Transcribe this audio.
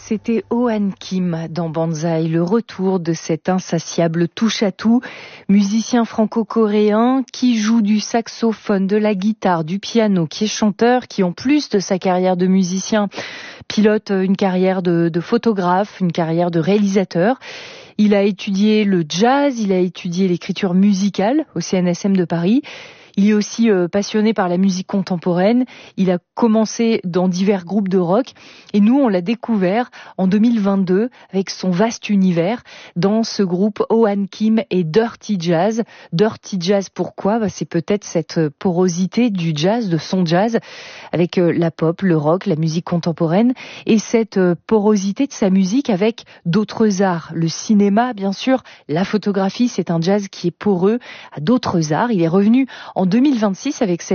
C'était Ohan Kim dans Banzai, le retour de cet insatiable touche-à-tout, musicien franco-coréen qui joue du saxophone, de la guitare, du piano, qui est chanteur, qui en plus de sa carrière de musicien pilote une carrière de photographe, une carrière de réalisateur. Il a étudié le jazz, il a étudié l'écriture musicale au CNSM de Paris. Il est aussi passionné par la musique contemporaine. Il a commencé dans divers groupes de rock. Et nous, on l'a découvert en 2022 avec son vaste univers dans ce groupe Ohan Kim et Dirty Jazz. Dirty Jazz, pourquoi ? C'est peut-être cette porosité du jazz, de son jazz, avec la pop, le rock, la musique contemporaine. Et cette porosité de sa musique avec d'autres arts. Le cinéma, bien sûr. La photographie, c'est un jazz qui est poreux à d'autres arts. Il est revenu en 2026 avec cette